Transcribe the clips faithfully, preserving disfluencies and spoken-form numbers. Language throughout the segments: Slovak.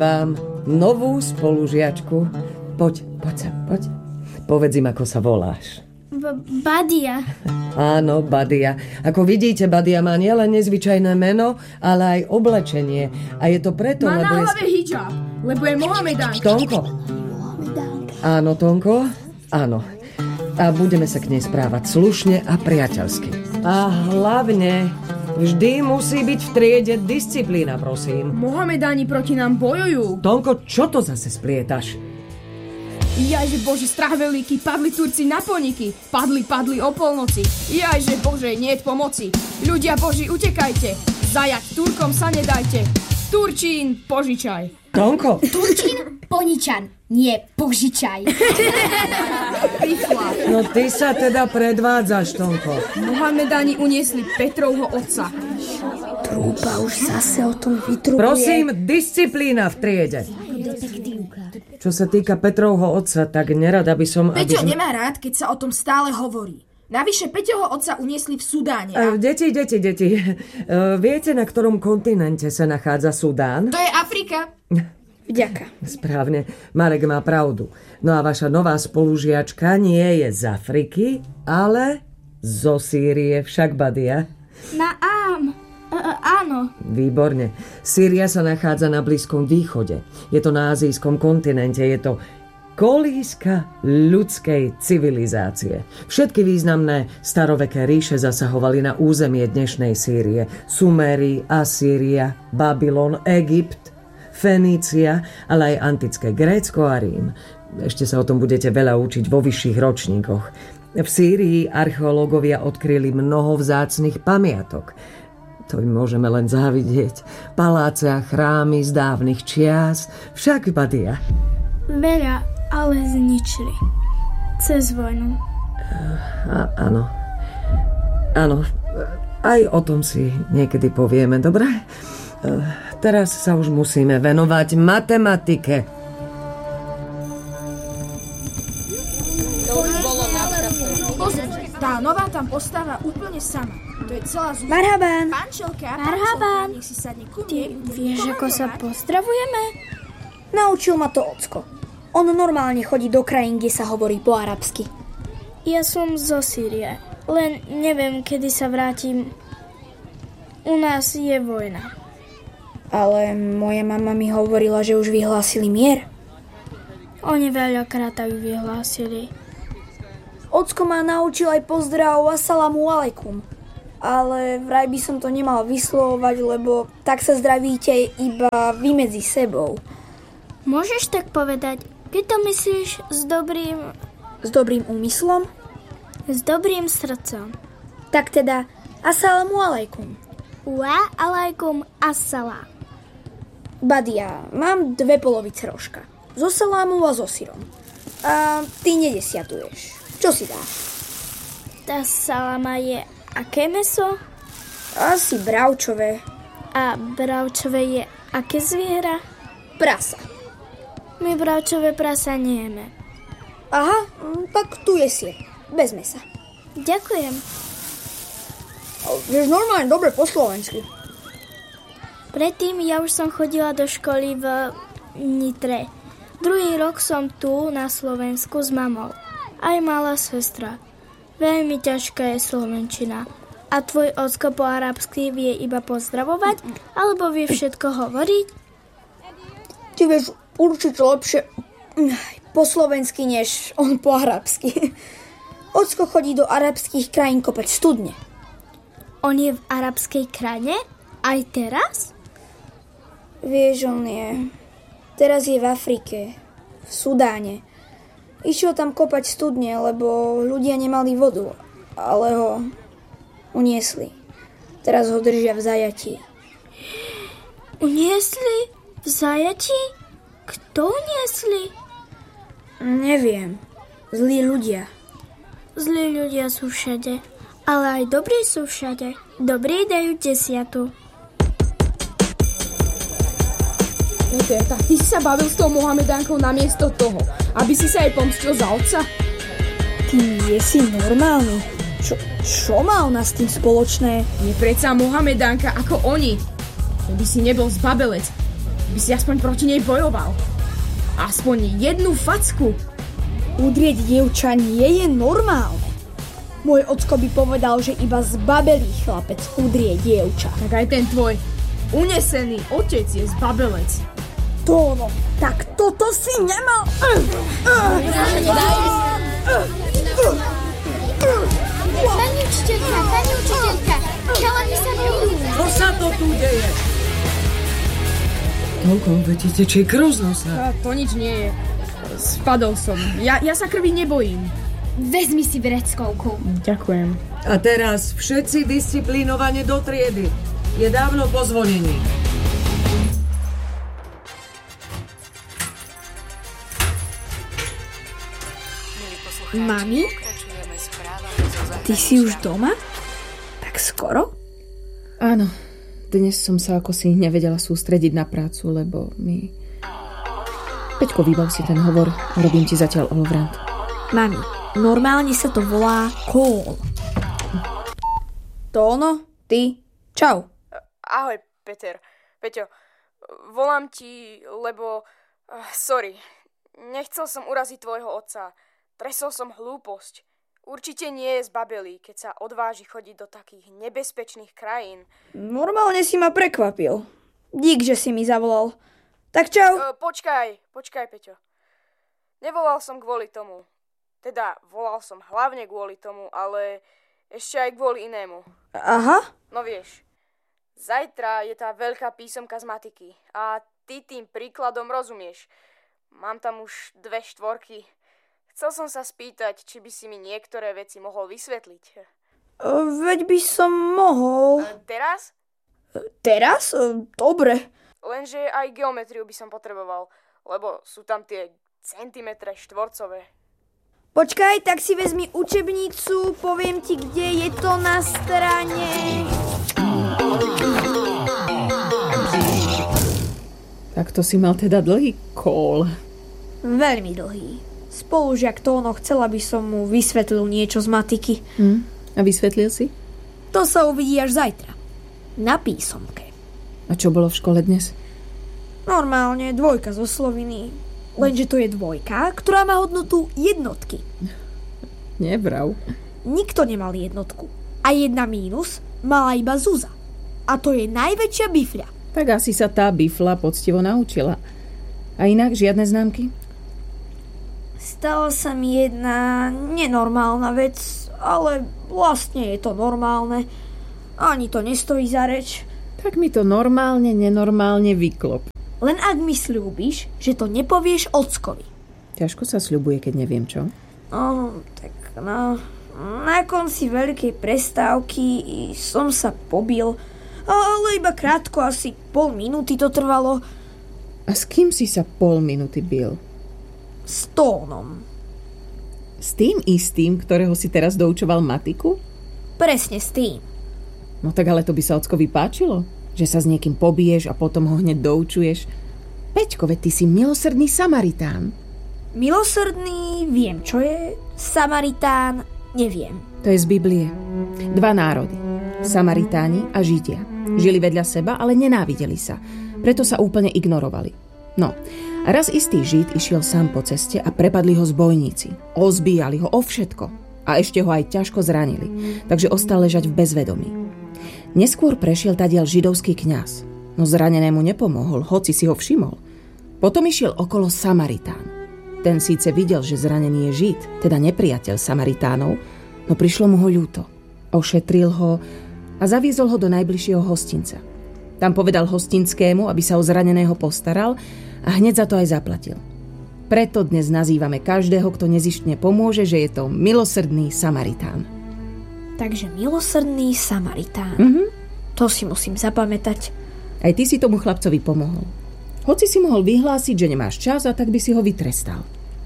Vám novú spolužiačku. Poď, poď sem, poď. Povedz im, ako sa voláš. B- Badia. Áno, Badia. Ako vidíte, Badia má nielen nezvyčajné meno, ale aj oblečenie. A je to preto, má lebo... Má na hlave je... hijab, lebo je Mohamedánka. Tonko. Áno, Tonko. Áno. A budeme sa k nej správať slušne a priateľsky. A hlavne, vždy musí byť v triede disciplína, prosím. Mohamedáni proti nám bojujú. Tonko, čo to zase splietaš? Jajže Bože, strach veľký, padli Turci na Poniky. Padli, padli o polnoci. Jajže Bože, niet pomoci. Ľudia Boží, utekajte. Zajať Turkom sa nedajte. Turčín, požičaj. Tonko. Turčín, poničan, nie požičaj. No ty sa teda predvádzaš, Tonko. Mohamedáni uniesli Petrovho otca. Trúba už zase o tom vytrubuje. Prosím, disciplína v triede. Čo sa týka Petrovho otca, tak nerada by som... Peťo aby... nemá rád, keď sa o tom stále hovorí. Navyše Peťoho otca uniesli v Sudáne. A... Deti, deti, deti. Viete, na ktorom kontinente sa nachádza Sudán? To je Afrika. Vďaka. Správne. Marek má pravdu. No a vaša nová spolužiačka nie je z Afriky, ale zo Sýrie, však, Badia? Na ám. Uh, áno. Výborne. Sýria sa nachádza na Blízkom východe. Je to na azijskom kontinente. Je to kolíska ľudskej civilizácie. Všetky významné staroveké ríše zasahovali na územie dnešnej Sýrie. Suméri, Asýria, Babylon, Egypt, Fenícia, ale aj antické Grécko a Rím. Ešte sa o tom budete veľa učiť vo vyšších ročníkoch. V Sýrii archeológovia odkryli mnoho vzácnych pamiatok. To im môžeme len závidieť. Paláce a chrámy z dávnych čias. Však, Badia. Veľa, ale zničili. Cez vojnu. A, áno. Áno. Aj o tom si niekedy povieme, dobre? Teraz sa už musíme venovať matematike. Tá nová tam postáva úplne sama. To je celá zúza. Marhaban. Pančelka, Marhaban. nech si sadne ku Ty mne. vieš, ako sa pozdravujeme? Naučil ma to ocko. On normálne chodí do krajín, kde sa hovorí po arabsky. Ja som zo Sýrie, len neviem, kedy sa vrátim. U nás je vojna. Ale moja mama mi hovorila, že už vyhlásili mier. Oni veľakrát tak vyhlásili. Ocko ma naučil aj pozdrav assalamu alaikum. Ale vraj by som to nemal vyslovovať, lebo tak sa zdravíte iba vy medzi sebou. Môžeš tak povedať, keď to myslíš s dobrým... S dobrým úmyslom? S dobrým srdcom. Tak teda, assalamu alaikum. Wa alaikum assalam. Badia, mám dve polovice rožka. So salámu a so syrom. A ty nedesiatuješ. Čo si dáš? Tá salama je aké meso? Asi bravčové. A bravčové je aké zviera? Prasa. My bravčové prasa nejeme. Aha, tak tu je sier. Bez mesa. Ďakujem. Vieš normálne dobre po slovensky. Predtým ja už som chodila do školy v Nitre. Druhý rok som tu na Slovensku s mamou. Aj malá sestra. Veľmi ťažká je slovenčina. A tvoj ocko po arabsky vie iba pozdravovať? Alebo vie všetko hovoriť? Ty vieš určite lepšie po slovensky, než on po arabsky. Ocko chodí do arabských krajín kopať studne. On je v arabskej krajine? Aj teraz? Vieš, on je... Teraz je v Afrike. V Sudáne. Išiel tam kopať studne, lebo ľudia nemali vodu, ale ho uniesli. Teraz ho držia v zajatí. Uniesli? V zajatí? Kto uniesli? Neviem. Zlí ľudia. Zlí ľudia sú všade, ale aj dobrí sú všade. Dobrí dajú desiatu. Teta, ty si sa bavil s tou Mohamedánkou namiesto toho, aby si sa jej pomstil za otca? Ty nie si normálny. Čo, čo má ona s tým spoločné? Je predsa Mohamedánka ako oni. Keby si nebol zbabelec. by si aspoň proti nej bojoval. Aspoň jednu facku. Udrieť dievča nie je normálne. Môj ocko by povedal, že iba zbabelý chlapec udrie dievča. Tak aj ten tvoj unesený otec je zbabelec. Tóno, tak toto si nemal. Pani učiteľka, pani učiteľka, chalani sa bijú. Čo sa to tu deje? Toľko vetíte, či krv z nosa? A to nič nie je. Spadol som. Ja, ja sa krvi nebojím. Vezmi si vreckovku. Ďakujem. A teraz všetci disciplínovane do triedy. Je dávno po zvonení. Mami? Ty si už doma? Tak skoro? Áno. Dnes som sa ako si nevedela sústrediť na prácu, lebo mi... Peťko, vybav si ten hovor. Robím ti zatiaľ olovrant. Mami, normálne sa to volá call. Tóno, ty, čau. Ahoj, Peter. Peťo, volám ti, lebo... Sorry, nechcel som uraziť tvojho otca. Tresol som hlúposť. Určite nie je zbabelý, keď sa odváži chodiť do takých nebezpečných krajín. Normálne si ma prekvapil. Dík, že si mi zavolal. Tak čau. E, počkaj, počkaj, Peťo. Nevolal som kvôli tomu. Teda, volal som hlavne kvôli tomu, ale ešte aj kvôli inému. Aha. No vieš, zajtra je tá veľká písomka z matiky a ty tým príkladom rozumieš. Mám tam už dve štvorky. Chcel som sa spýtať, či by si mi niektoré veci mohol vysvetliť. Veď by som mohol. E, teraz? Teraz? Dobre. Lenže aj geometriu by som potreboval, lebo sú tam tie centimetre štvorcové. Počkaj, tak si vezmi učebnicu, poviem ti, kde je to na strane. Tak to si mal teda dlhý kól. Veľmi dlhý. Spolužiak Tóno chcel, aby som mu vysvetlil niečo z matiky. Hm? A vysvetlil si? To sa uvidí až zajtra. Na písomke. A čo bolo v škole dnes? Normálne dvojka zo sloviny. Lenže to je dvojka, ktorá má hodnotu jednotky. Nevrav. Nikto nemal jednotku. A jedna mínus mala iba Zúza. A to je najväčšia bifľa. Tak asi sa tá bifla poctivo naučila. A inak žiadne známky? Stala sa mi jedna nenormálna vec, ale vlastne je to normálne. Ani to nestojí za reč. Tak mi to normálne, nenormálne vyklop. Len ak mi sľúbiš, že to nepovieš ockovi. Ťažko sa sľubuje, keď neviem čo. No, tak no... Na konci veľkej prestávky som sa pobil, ale iba krátko, asi pol minúty to trvalo. A s kým si sa pol minúty bil? S Tónom. S tým istým, ktorého si teraz doučoval matiku? Presne s tým. No tak ale to by sa ockovi páčilo, že sa s niekým pobiješ a potom ho hneď doučuješ. Peťko, veď ty si milosrdný Samaritán. Milosrdný, viem čo je. Samaritán, neviem. To je z Biblie. Dva národy. Samaritáni a Židia. Žili vedľa seba, ale nenávideli sa. Preto sa úplne ignorovali. No, a raz istý Žid išiel sám po ceste a prepadli ho zbojníci. Ozbíjali ho o všetko. A ešte ho aj ťažko zranili. Takže ostal ležať v bezvedomí. Neskôr prešiel tadiaľ židovský kňaz. No zranenému nepomohol, hoci si ho všimol. Potom išiel okolo Samaritán. Ten síce videl, že zranený je Žid, teda nepriateľ Samaritánov, no prišlo mu ho ľúto. Ošetril ho a zaviezol ho do najbližšieho hostinca. Tam povedal hostinskému, aby sa o zraneného postaral a hneď za to aj zaplatil. Preto dnes nazývame každého, kto nezištne pomôže, že je to milosrdný Samaritán. Takže milosrdný Samaritán. Mhm. To si musím zapamätať. Aj ty si tomu chlapcovi pomohol. Hoci si mohol vyhlásiť, že nemáš čas, a tak by si ho vytrestal.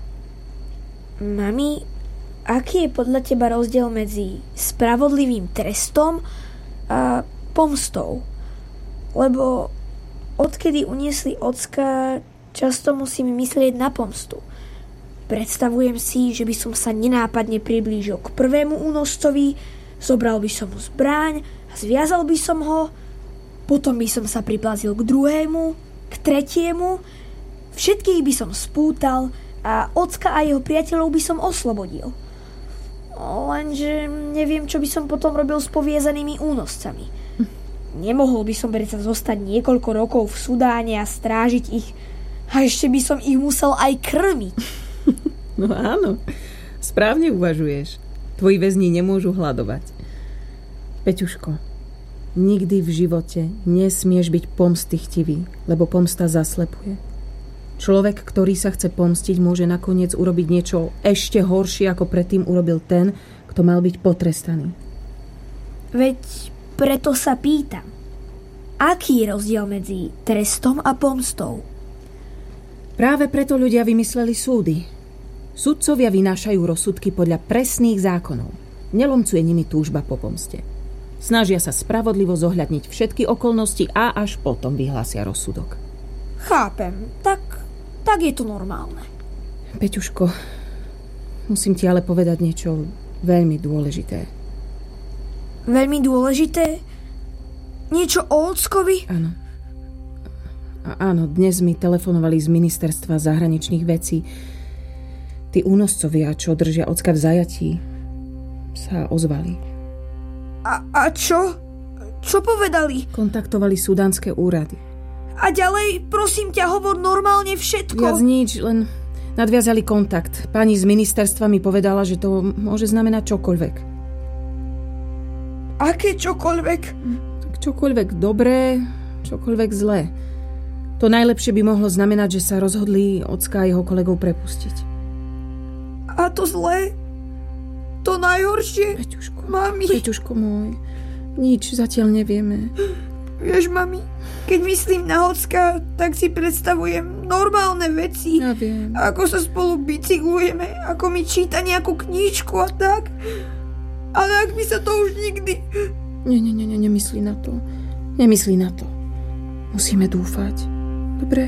Mami, aký je podľa teba rozdiel medzi spravodlivým trestom a pomstou? Lebo odkedy uniesli ocka, často musím myslieť na pomstu. Predstavujem si, že by som sa nenápadne priblížil k prvému únoscovi, zobral by som mu zbraň a zviazal by som ho, potom by som sa priplazil k druhému K tretiemu, všetkých by som spútal a ocka a jeho priateľov by som oslobodil. Lenže neviem, čo by som potom robil s poviezanými únoscami. Nemohol by som predsa zostať niekoľko rokov v Sudáne a strážiť ich a ešte by som ich musel aj krmiť. No áno, správne uvažuješ. Tvoji väzni nemôžu hladovať. Peťuško, nikdy v živote nesmieš byť pomstychtivý, lebo pomsta zaslepuje. Človek, ktorý sa chce pomstiť, môže nakoniec urobiť niečo ešte horšie, ako predtým urobil ten, kto mal byť potrestaný. Veď preto sa pýtam, aký je rozdiel medzi trestom a pomstou? Práve preto ľudia vymysleli súdy. Sudcovia vynášajú rozsudky podľa presných zákonov. Nelomcuje nimi túžba po pomste. Snažia sa spravodlivo zohľadniť všetky okolnosti a až potom vyhlásia rozsudok. Chápem, tak, tak je to normálne. Peťuško, musím ti ale povedať niečo veľmi dôležité. Veľmi dôležité? Niečo o ockovi? Áno. A áno, dnes mi telefonovali z ministerstva zahraničných vecí. Tí únoscovia, čo držia ocka v zajatí, sa ozvali. A, a čo? Čo povedali? Kontaktovali sudánske úrady. A ďalej, prosím ťa, hovor normálne všetko. Viac nič, len nadviazali kontakt. Pani z ministerstva mi povedala, že to môže znamenať čokoľvek. Aké čokoľvek? Tak čokoľvek dobré, čokoľvek zlé. To najlepšie by mohlo znamenať, že sa rozhodli ocka a jeho kolegov prepustiť. A to zlé? To najhoršie? Peťuško, mami. Peťuško môj, nič zatiaľ nevieme. Vieš, mami, keď myslím na ocka, tak si predstavujem normálne veci. Ja viem. Ako sa spolu bicyklujeme, ako mi číta nejakú knížku a tak. Ale ak by sa to už nikdy... Nie, nie, nie, nemyslí na to. Nemyslí na to. Musíme dúfať. Dobre?